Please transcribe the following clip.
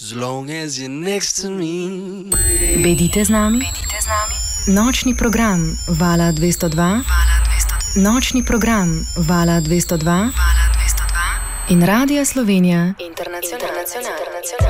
as long as you're next to me. Bedite z nami. Nočni program Vala 202. Nočni program Vala 202 in Radia Slovenija Internacionalna.